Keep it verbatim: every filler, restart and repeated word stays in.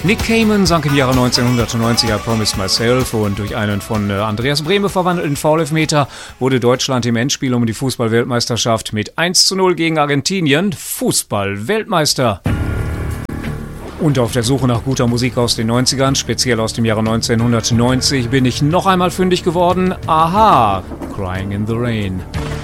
Nick Kamen sang im Jahre neunzehnhundertneunzig I Promised Myself und durch einen von Andreas Brehme verwandelten Foul-Elfmeter wurde Deutschland im Endspiel um die Fußball-Weltmeisterschaft mit eins zu null gegen Argentinien Fußball-Weltmeister. Und auf der Suche nach guter Musik aus den neunzigern, speziell aus dem Jahre neunzehnhundertneunzig, bin ich noch einmal fündig geworden. Aha, Crying in the Rain.